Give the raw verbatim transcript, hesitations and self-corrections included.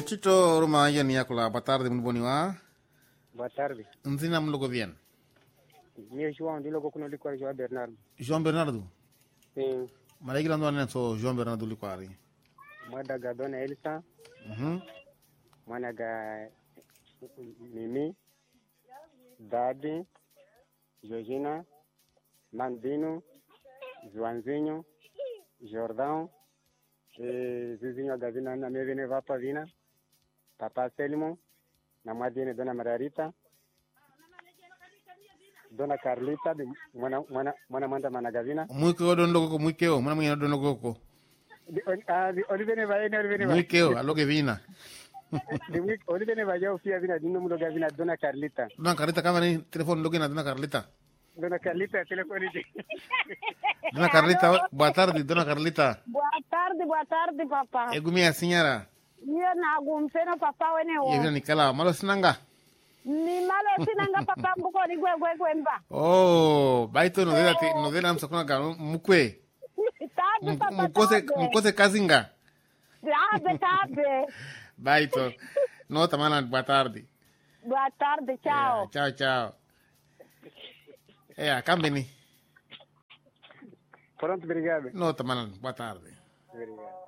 Tito Roma yani yako la boa tarde muito boniwa. Boa tarde. Nzina mlogo bien. Mie João ndilo ko kuno liko João Bernardo. João Bernardo. Sim. Malaki lando nen so João Bernardo likwari. Mwada ga dona Elsa. Mhm. Mwana ga Mimi. Dadi. Georgina. Mandino. Joãozinho. Jordão. E Zizinho Gavina na me vene vapa vina. Papa Selmo. Na mwadine dona Margarita. Dona Carlita de mwana mwana mwana manda managavina. Mwikeo don logo mwikeo, mwana mwingine don logo. Ah, olivene vaene olivene vaene. Mwikeo aloge vina. De mwik olivene vaja ofia vina dino mulo gavina Dona Carlita. Dona Carlita kama ni telefone loge na Dona Carlita. Dona Carlita telefone de. Dona Carlita, boa tarde, Dona Carlita. Boa tarde, boa tarde, papá. E gumi a senhora. Mie na gumpena papá wene wo. Yevina nikala, malo sinanga. Ni malo sinanga papá mbuko ni gwe gwe gwe mba. Oh, baito no dela no dela msakona ga mukwe. Tabe papá. Mukose mukose kazinga. Tabe tabe. Baito. No tamana boa tarde. Boa tarde, tchau. Yeah, tchau, tchau. É, cambeni. Pronto, obrigado. No tamana boa tarde. Obrigado.